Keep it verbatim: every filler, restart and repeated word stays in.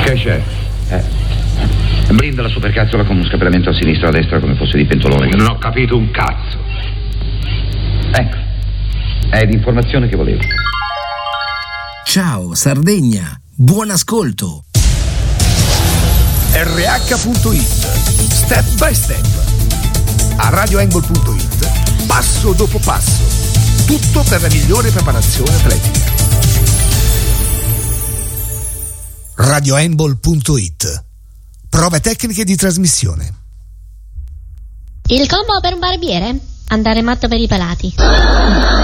Che c'è? Eh. Blinda la supercazzola con un scappellamento a sinistra e a destra come fosse di pentolone. Non ho capito un cazzo. Ecco, è l'informazione che volevo. Ciao Sardegna, buon ascolto. R H punto it, step by step. A radio angle punto it, passo dopo passo. Tutto per la migliore preparazione atletica. radio angle punto it. Prove tecniche di trasmissione. Il combo per un barbiere? Andare matto per i pelati.